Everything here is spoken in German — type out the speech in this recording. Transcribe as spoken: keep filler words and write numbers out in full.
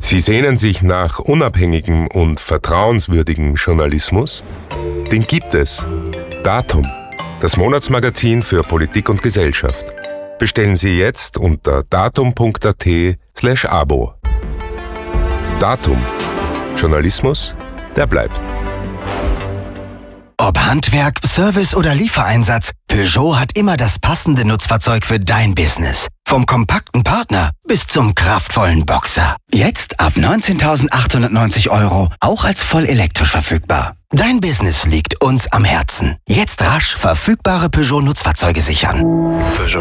Sie sehnen sich nach unabhängigem und vertrauenswürdigem Journalismus? Den gibt es. Datum, das Monatsmagazin für Politik und Gesellschaft. Bestellen Sie jetzt unter datum punkt at slash abo. Datum. Journalismus, der bleibt. Ob Handwerk, Service oder Liefereinsatz, Peugeot hat immer das passende Nutzfahrzeug für dein Business. Vom kompakten Partner bis zum kraftvollen Boxer. Jetzt ab neunzehntausendachthundertneunzig Euro, auch als voll elektrisch verfügbar. Dein Business liegt uns am Herzen. Jetzt rasch verfügbare Peugeot-Nutzfahrzeuge sichern. Peugeot.